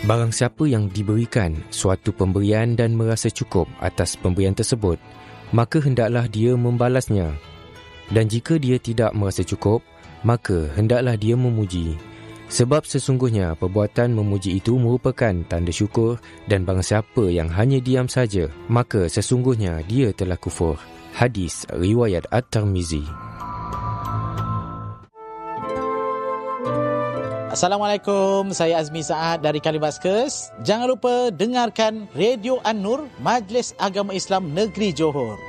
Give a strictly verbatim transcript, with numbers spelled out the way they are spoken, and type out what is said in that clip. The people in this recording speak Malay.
Barang siapa yang diberikan suatu pemberian dan merasa cukup atas pemberian tersebut, maka hendaklah dia membalasnya. Dan jika dia tidak merasa cukup, maka hendaklah dia memuji. Sebab sesungguhnya perbuatan memuji itu merupakan tanda syukur, dan barang siapa yang hanya diam saja, maka sesungguhnya dia telah kufur. Hadis riwayat At-Tirmizi. Assalamualaikum, saya Azmi Saad dari Kalibaskes. Jangan lupa dengarkan Radio An-Nur, Majlis Agama Islam Negeri Johor.